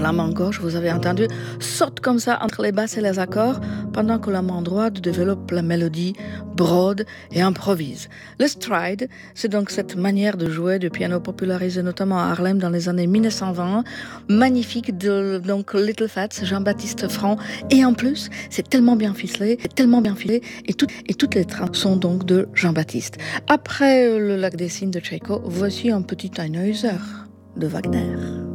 la main gauche, vous avez entendu, saute comme ça entre les basses et les accords, pendant que la main droite développe la mélodie, brode et improvise. Le stride, c'est donc cette manière de jouer du piano popularisée notamment à Harlem dans les années 1920, magnifique de donc Little Fats, Jean-Baptiste Franc, et en plus, c'est tellement bien ficelé, et toutes les trames sont donc de Jean-Baptiste. Après le Lac des Cygnes de Tchekhov, voici un petit Tannhäuser de Wagner.